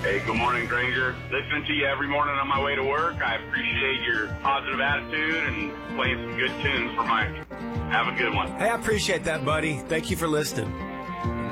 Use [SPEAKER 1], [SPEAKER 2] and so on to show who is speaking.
[SPEAKER 1] Hey, good morning, Granger. Listening to you every morning on my way to work. I appreciate your positive attitude and playing some good tunes for Mike. Have a good one.
[SPEAKER 2] Hey, I appreciate that, buddy. Thank you for listening.